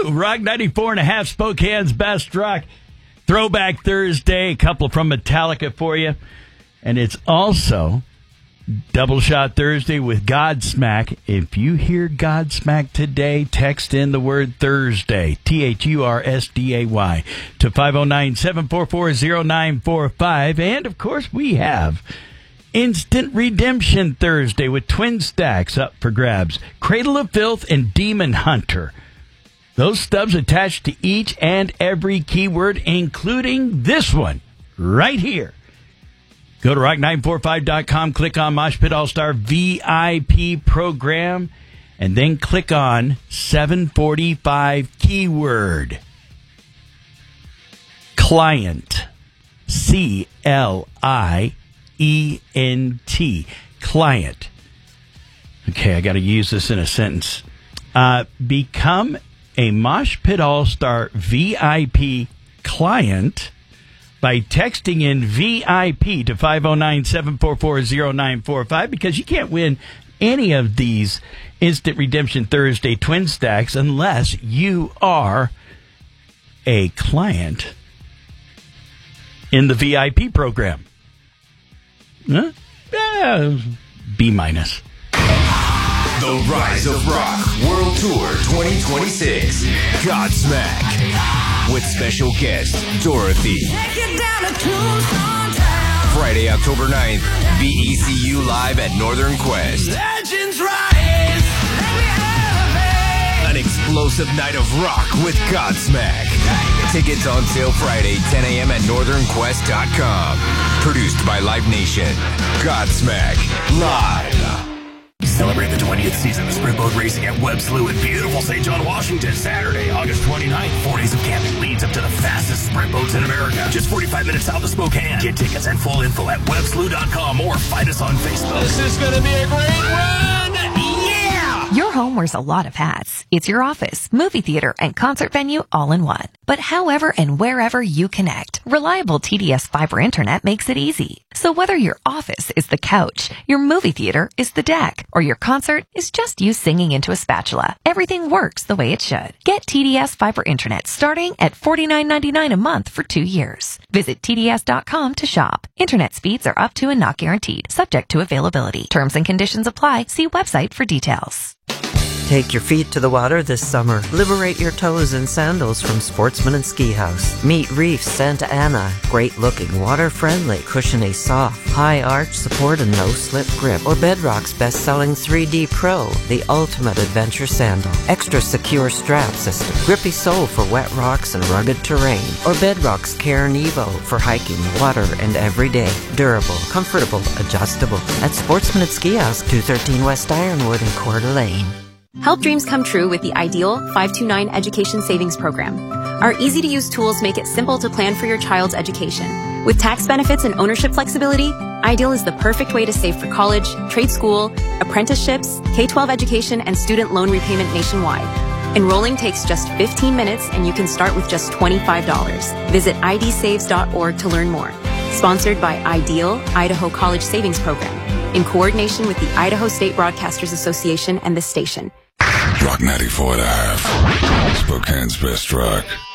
Rock 94.5, Spokane's best rock. Throwback Thursday, a couple from Metallica for you. And it's also Double Shot Thursday with Godsmack. If you hear Godsmack today, text in the word Thursday, THURSDAY, to 509-744-0945. And, of course, we have Instant Redemption Thursday with Twin Stacks up for grabs. Cradle of Filth and Demon Hunter. Those stubs attached to each and every keyword, including this one right here. Go to rock945.com, click on Mosh Pit All-Star VIP program, and then click on 745 keyword. Client. C-L-I-E-N-T. Client. Okay, I got to use this in a sentence. Become a Mosh Pit All-Star VIP client by texting in VIP to 509-744-0945, because you can't win any of these Instant Redemption Thursday Twin Stacks unless you are a client in the VIP program. Huh? B-. The Rise of Rock World Tour 2026. Godsmack. With special guest, Dorothy. Friday, October 9th, VECU Live at Northern Quest. Legends rise. An explosive night of rock with Godsmack. Tickets on sale Friday, 10 a.m. at northernquest.com. Produced by Live Nation. Godsmack. Live. Celebrate the 20th season of sprint boat racing at Webb Slough in beautiful St. John, Washington, Saturday, August 29th. 4 days of camping leads up to the fastest sprint boats in America. Just 45 minutes south of Spokane. Get tickets and full info at webbslough.com or find us on Facebook. This is going to be a great run. Yeah! Your home wears a lot of hats. It's your office, movie theater, and concert venue all in one. But however and wherever you connect, reliable TDS fiber internet makes it easy. So whether your office is the couch, your movie theater is the deck, or your concert is just you singing into a spatula, everything works the way it should. Get TDS fiber internet starting at $49.99 a month for 2 years. Visit TDS.com to shop. Internet speeds are up to and not guaranteed, subject to availability. Terms and conditions apply. See website for details. Take your feet to the water this summer. Liberate your toes in sandals from Sportsman and Ski House. Meet Reef Santa Ana. Great-looking, water-friendly, cushiony, soft, high-arch support and no-slip grip. Or Bedrock's best-selling 3D Pro, the ultimate adventure sandal. Extra secure strap system. Grippy sole for wet rocks and rugged terrain. Or Bedrock's Cairn Evo for hiking, water, and everyday. Durable, comfortable, adjustable. At Sportsman and Ski House, 213 West Ironwood in Coeur d'Alene. Help dreams come true with the Ideal 529 Education Savings Program. Our easy-to-use tools make it simple to plan for your child's education. With tax benefits and ownership flexibility, Ideal is the perfect way to save for college, trade school, apprenticeships, K-12 education, and student loan repayment nationwide. Enrolling takes just 15 minutes, and you can start with just $25. Visit idsaves.org to learn more. Sponsored by Ideal Idaho College Savings Program, in coordination with the Idaho State Broadcasters Association and this station. Rock 94.5, Spokane's best rock.